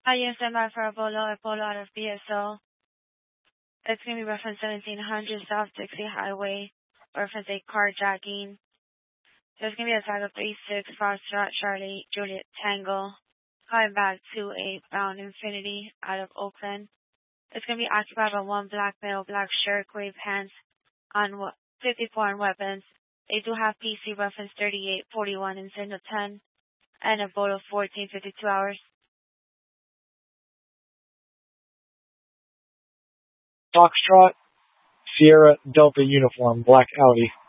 ISMI for Apollo out of BSO. It's going to be reference 1700 South Dixie Highway, reference 8 carjacking. There's going to be a tag of 36 Foxtrot Charlie Juliet Tango, calling back 28 bound Infinity out of Oakland. It's going to be occupied by one black male, black shirt, gray pants, on 54 on weapons. They do have PC reference 3841 in signal 10, and a vote of 1452 hours. Foxtrot, Sierra Delta Uniform, Black Audi.